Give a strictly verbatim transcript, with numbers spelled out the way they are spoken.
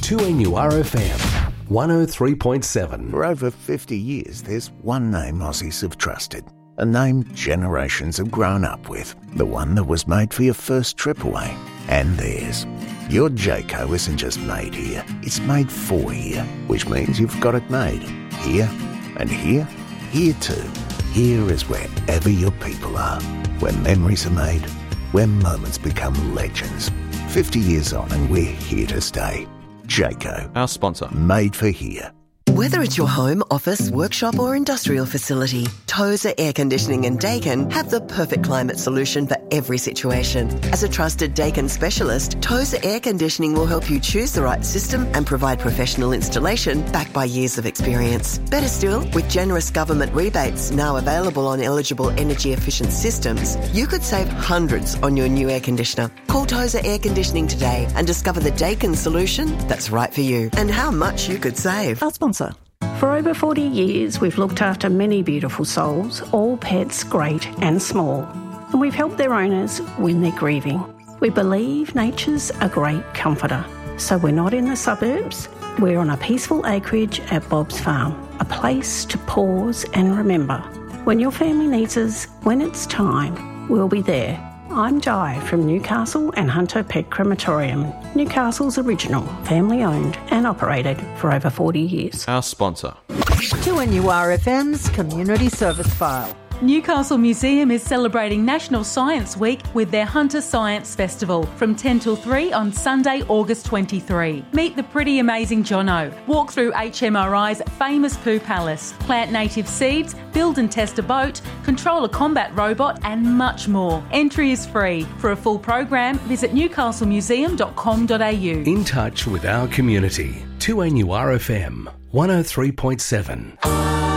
two N U R F M, one oh three point seven. For over fifty years, there's one name Aussies have trusted. A name generations have grown up with. The one that was made for your first trip away. And theirs. Your Jayco isn't just made here, it's made for here. Which means you've got it made. Here, and here, here too. Here is wherever your people are. Where memories are made, where moments become legends. fifty years on and we're here to stay. Jayco. Our sponsor. Made for here. Whether it's your home, office, workshop or industrial facility, Tozer Air Conditioning and Daikin have the perfect climate solution for every situation. As a trusted Daikin specialist, Tozer Air Conditioning will help you choose the right system and provide professional installation backed by years of experience. Better still, with generous government rebates now available on eligible energy-efficient systems, you could save hundreds on your new air conditioner. Call Tozer Air Conditioning today and discover the Daikin solution that's right for you and how much you could save. Our sponsor. For over forty years, we've looked after many beautiful souls, all pets great and small, and we've helped their owners when they're grieving. We believe nature's a great comforter, so we're not in the suburbs, we're on a peaceful acreage at Bob's Farm, a place to pause and remember. When your family needs us, when it's time, we'll be there. I'm Di from Newcastle and Hunter Pet Crematorium, Newcastle's original, family-owned and operated for over forty years. Our sponsor. two N U R F M's Community Service File. Newcastle Museum is celebrating National Science Week with their Hunter Science Festival from ten till three on Sunday, August twenty-third. Meet the pretty amazing Jono, walk through H M R I's famous Poo Palace, plant native seeds, build and test a boat, control a combat robot and much more. Entry is free. For a full program, visit newcastle museum dot com dot a u. In touch with our community. two N U R F M, one oh three point seven.